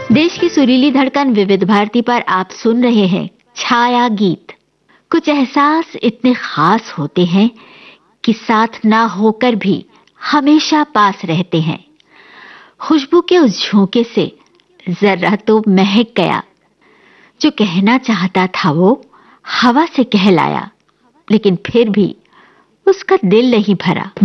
देश की सुरीली धड़कन विविध भारती पर आप सुन रहे हैं छाया गीत। कुछ एहसास इतने खास होते हैं कि साथ ना होकर भी हमेशा पास रहते हैं। खुशबू के उस झोंके से जरा तो महक गया। जो कहना चाहता था वो हवा से कहलाया, लेकिन फिर भी उसका दिल नहीं भरा।